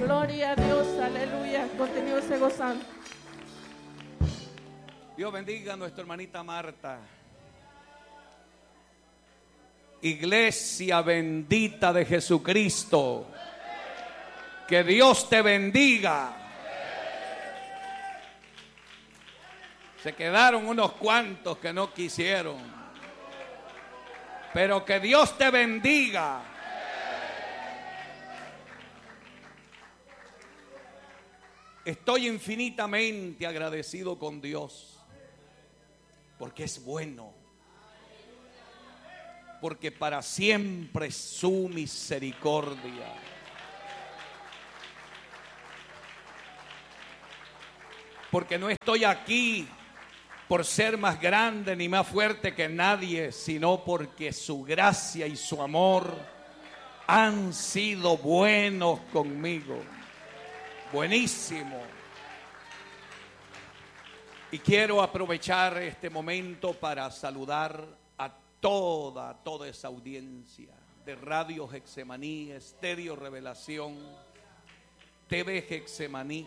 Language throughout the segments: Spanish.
Gloria a Dios, aleluya. Continúese gozando. Dios bendiga a nuestra hermanita Marta. Iglesia bendita de Jesucristo. Que Dios te bendiga. Se quedaron unos cuantos que no quisieron. Pero que Dios te bendiga. Estoy infinitamente agradecido con Dios. Porque es bueno. Porque para siempre es su misericordia. Porque no estoy aquí por ser más grande ni más fuerte que nadie, sino porque su gracia y su amor han sido buenos conmigo. Buenísimo. Y quiero aprovechar este momento para saludar a toda esa audiencia de Radio Getsemaní, Estéreo Revelación, TV Getsemaní.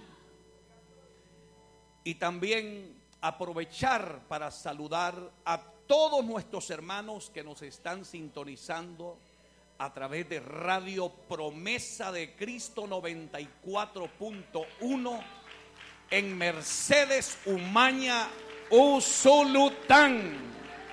Y también aprovechar para saludar a todos nuestros hermanos que nos están sintonizando a través de Radio Promesa de Cristo 94.1 en Mercedes, Umaña, Usulután.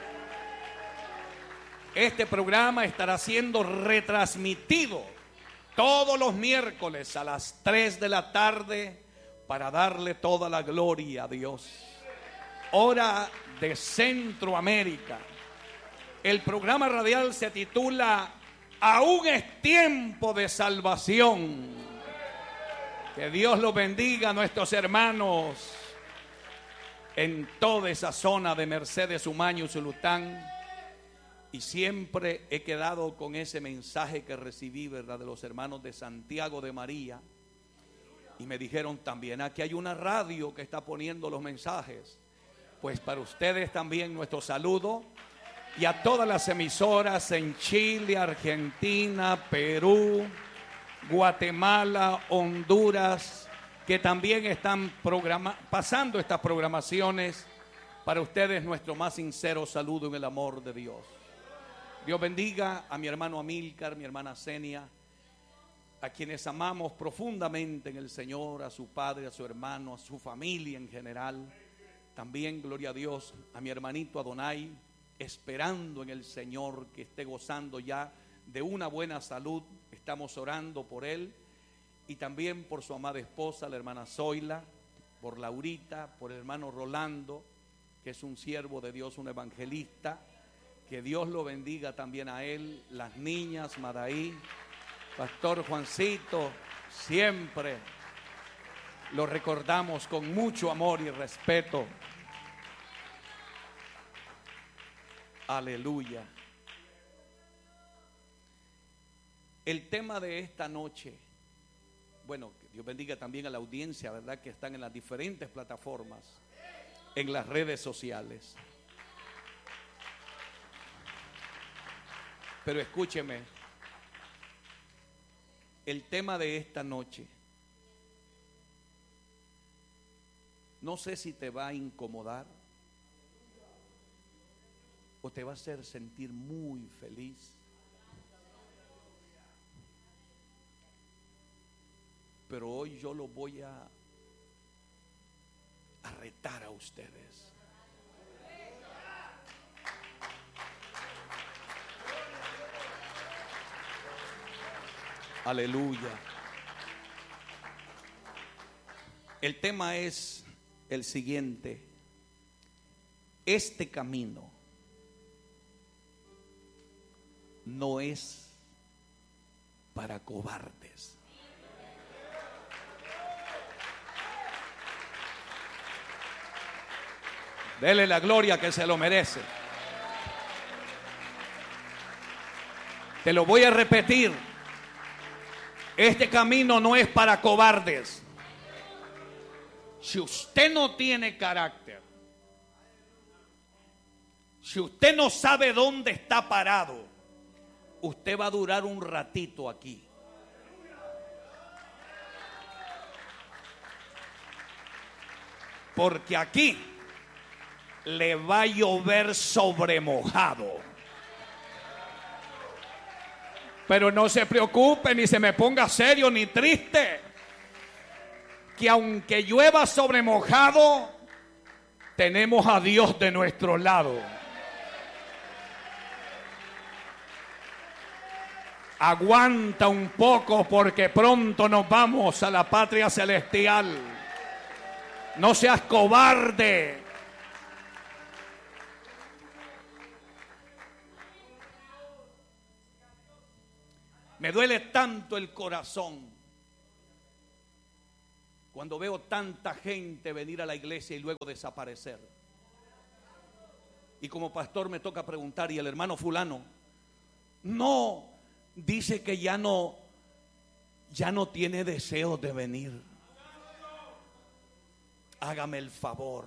Este programa estará siendo retransmitido todos los miércoles a las 3 de la tarde para darle toda la gloria a Dios. Hora de Centroamérica. El programa radial se titula Aún es tiempo de salvación. Que Dios los bendiga a nuestros hermanos en toda esa zona de Mercedes, Umaña, Usulután. Y siempre he quedado con ese mensaje que recibí, ¿verdad?, de los hermanos de Santiago de María. Y me dijeron también, aquí hay una radio que está poniendo los mensajes. Pues para ustedes también nuestro saludo. Y a todas las emisoras en Chile, Argentina, Perú, Guatemala, Honduras, que también están pasando estas programaciones. Para ustedes nuestro más sincero saludo en el amor de Dios. Dios bendiga a mi hermano Amílcar, mi hermana Zenia, a quienes amamos profundamente en el Señor, a su padre, a su hermano, a su familia en general. También, gloria a Dios, a mi hermanito Adonai, esperando en el Señor que esté gozando ya de una buena salud. Estamos orando por él y también por su amada esposa, la hermana Zoila, por Laurita, por el hermano Rolando, que es un siervo de Dios, un evangelista. Que Dios lo bendiga también a él, las niñas, Madaí, Pastor Juancito, siempre lo recordamos con mucho amor y respeto. Aleluya. El tema de esta noche, bueno, que Dios bendiga también a la audiencia, ¿verdad?, que están en las diferentes plataformas, en las redes sociales. Pero escúcheme, el tema de esta noche, no sé si te va a incomodar o te va a hacer sentir muy feliz. Pero hoy yo lo voy a retar a ustedes. Aleluya. El tema es el siguiente: este camino no es para cobardes. Dele la gloria que se lo merece. Te lo voy a repetir. Este camino no es para cobardes. Si usted no tiene carácter, si usted no sabe dónde está parado, usted va a durar un ratito aquí. Porque aquí le va a llover sobre mojado. Pero no se preocupe, ni se me ponga serio ni triste. Que aunque llueva sobre mojado, tenemos a Dios de nuestro lado. Aguanta un poco porque pronto nos vamos a la patria celestial. No seas cobarde. Me duele tanto el corazón cuando veo tanta gente venir a la iglesia y luego desaparecer. Y como pastor me toca preguntar, ¿y el hermano fulano? No, dice que ya no tiene deseo de venir. Hágame el favor.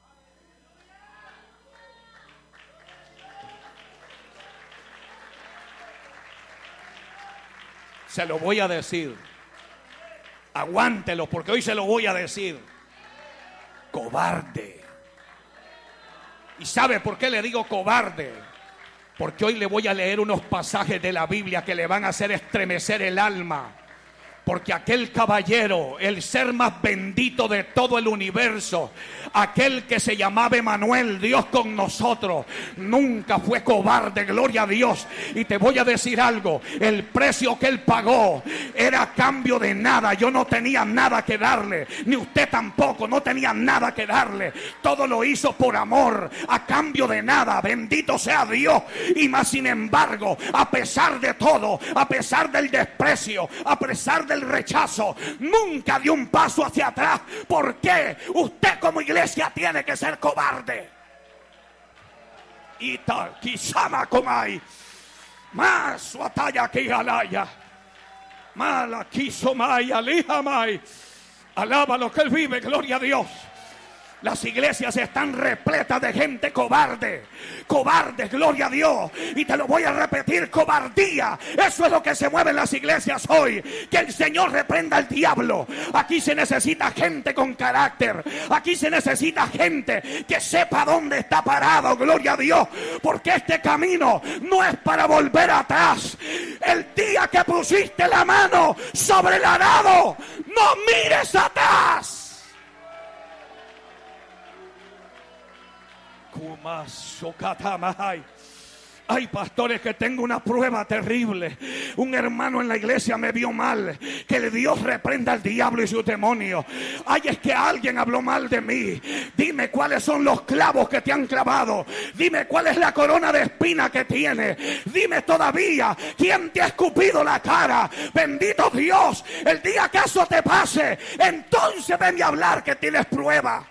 Se lo voy a decir. Aguántelo porque hoy se lo voy a decir. Cobarde. ¿Y sabe por qué le digo cobarde? Porque hoy le voy a leer unos pasajes de la Biblia que le van a hacer estremecer el alma. Porque aquel caballero, el ser más bendito de todo el universo, aquel que se llamaba Emmanuel, Dios con nosotros, nunca fue cobarde, gloria a Dios. Y te voy a decir algo, el precio que él pagó era a cambio de nada. Yo no tenía nada que darle, ni usted tampoco, no tenía nada que darle. Todo lo hizo por amor, a cambio de nada, bendito sea Dios. Y más sin embargo, a pesar de todo, a pesar del desprecio, a pesar del rechazo, nunca dio un paso hacia atrás. ¿Por qué usted como iglesia tiene que ser cobarde? Y tal, quizá comay más su batalla que alaya mala quiso may alija may. Alaba lo que él vive, gloria a Dios. Las iglesias están repletas de gente cobarde. Cobarde, gloria a Dios. Y te lo voy a repetir, cobardía. Eso es lo que se mueve en las iglesias hoy. Que el Señor reprenda al diablo. Aquí se necesita gente con carácter. Aquí se necesita gente que sepa dónde está parado, gloria a Dios. Porque este camino no es para volver atrás. El día que pusiste la mano sobre el arado, no mires atrás. Ay, pastores, que tengo una prueba terrible. Un hermano en la iglesia me vio mal. Que Dios reprenda al diablo y sus demonios. Ay, es que alguien habló mal de mí. Dime cuáles son los clavos que te han clavado. Dime cuál es la corona de espina que tienes. Dime todavía quién te ha escupido la cara. Bendito Dios. El día que eso te pase, entonces ven a hablar que tienes prueba.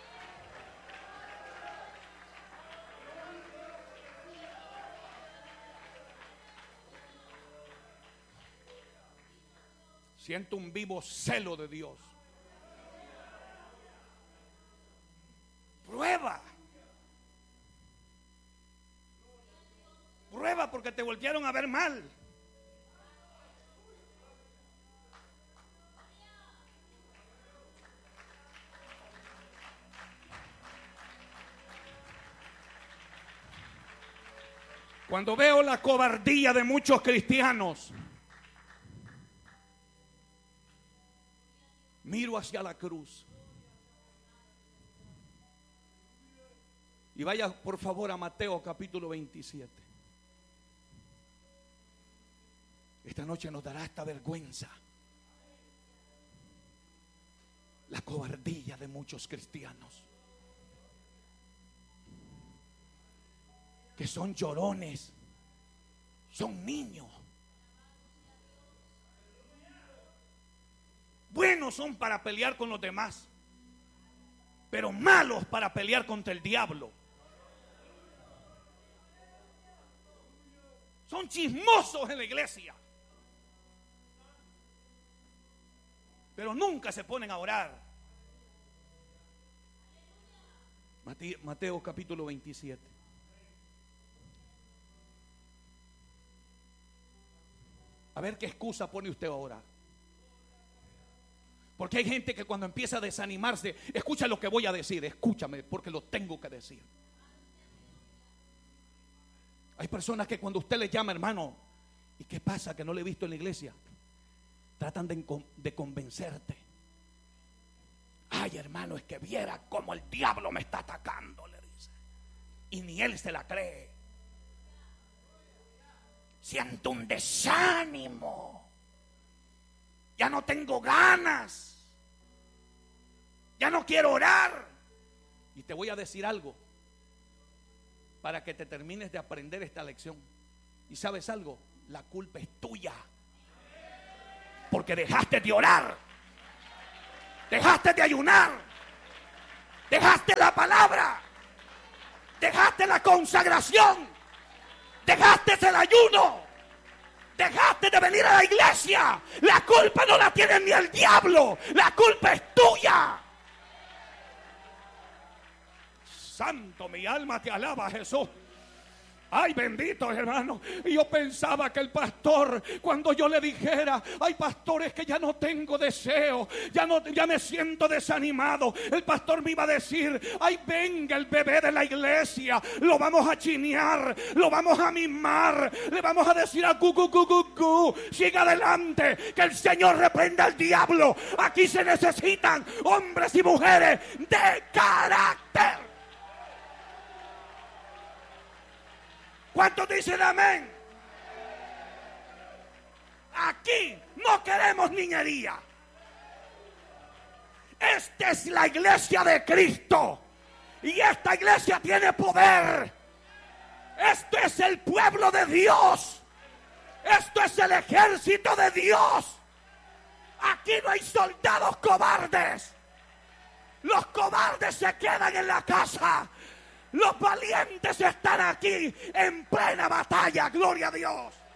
Siento un vivo celo de Dios. Prueba. Prueba porque te voltearon a ver mal. Cuando veo la cobardía de muchos cristianos, miro hacia la cruz. Y vaya por favor a Mateo capítulo 27. Esta noche nos dará esta vergüenza. La cobardía de muchos cristianos. Que son llorones. Son niños. Buenos son para pelear con los demás, pero malos para pelear contra el diablo. Son chismosos en la iglesia, pero nunca se ponen a orar. Mateo capítulo 27. A ver qué excusa pone usted ahora. Porque hay gente que cuando empieza a desanimarse, escucha lo que voy a decir, escúchame porque lo tengo que decir. Hay personas que cuando usted les llama, hermano, ¿y qué pasa que no le he visto en la iglesia? Tratan de convencerte. Ay, hermano, es que viera cómo el diablo me está atacando, le dice. Y ni él se la cree. Siento un desánimo. Ya no tengo ganas. Ya no quiero orar. Y te voy a decir algo para que te termines de aprender esta lección. ¿Y sabes algo? La culpa es tuya. Porque dejaste de orar. Dejaste de ayunar. Dejaste la palabra. Dejaste la consagración. Dejaste el ayuno. Dejaste de venir a la iglesia. La culpa no la tiene ni el diablo. La culpa es tuya. Santo, mi alma te alaba, Jesús. Ay, bendito, hermano. Y yo pensaba que el pastor, cuando yo le dijera, ay, pastores, que ya no tengo deseo, ya me siento desanimado, el pastor me iba a decir, ay, venga el bebé de la iglesia, lo vamos a chinear, lo vamos a mimar, le vamos a decir a gu, siga adelante, que el Señor reprenda al diablo. Aquí se necesitan hombres y mujeres de carácter. ¿Cuántos dicen amén? Aquí no queremos niñería. Esta es la iglesia de Cristo. Y esta iglesia tiene poder. Esto es el pueblo de Dios. Esto es el ejército de Dios. Aquí no hay soldados cobardes. Los cobardes se quedan en la casa. Los valientes están aquí en plena batalla, gloria a Dios.